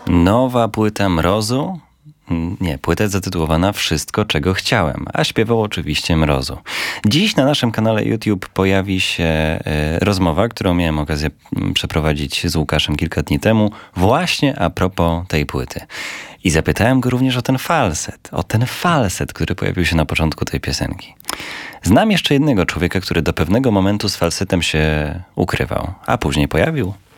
Nowa płyta Mrozu? Nie, płyta jest zatytułowana Wszystko, czego chciałem, a śpiewał oczywiście Mrozu. Dziś na naszym kanale YouTube pojawi się rozmowa, którą miałem okazję przeprowadzić z Łukaszem kilka dni temu, właśnie a propos tej płyty. I zapytałem go również o ten falset, który pojawił się na początku tej piosenki. Znam jeszcze jednego człowieka, który do pewnego momentu z falsetem się ukrywał, a później pojawił